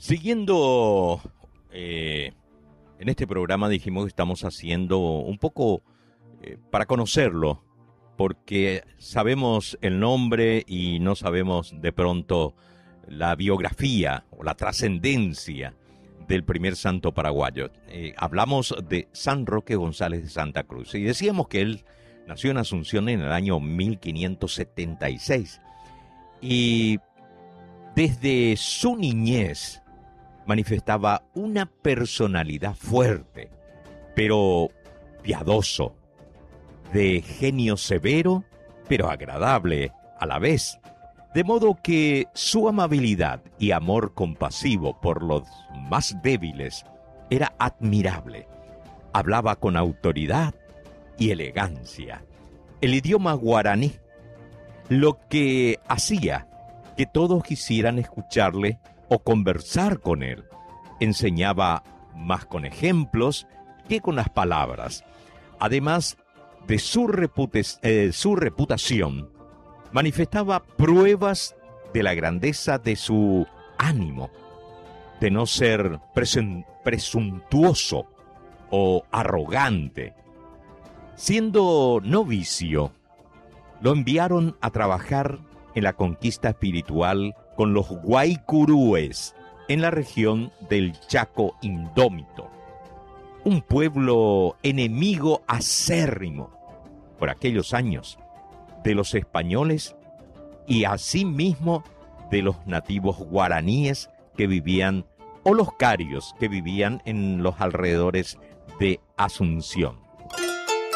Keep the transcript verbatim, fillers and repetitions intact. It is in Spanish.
Siguiendo eh, en este programa dijimos que estamos haciendo un poco eh, para conocerlo, porque sabemos el nombre y no sabemos de pronto la biografía o la trascendencia del primer santo paraguayo. Eh, hablamos de San Roque González de Santa Cruz y decíamos que él nació en Asunción en el año mil quinientos setenta y seis y desde su niñez manifestaba una personalidad fuerte, pero piadoso, de genio severo, pero agradable a la vez. De modo que su amabilidad y amor compasivo por los más débiles era admirable. Hablaba con autoridad y elegancia el idioma guaraní, lo que hacía que todos quisieran escucharle o conversar con él. Enseñaba más con ejemplos que con las palabras. Además de su, repute- eh, su reputación, manifestaba pruebas de la grandeza de su ánimo, de no ser presen- presuntuoso o arrogante. Siendo novicio, lo enviaron a trabajar en la conquista espiritual con los guaycurúes en la región del Chaco Indómito, un pueblo enemigo acérrimo por aquellos años de los españoles y asimismo de los nativos guaraníes que vivían, o los carios que vivían en los alrededores de Asunción.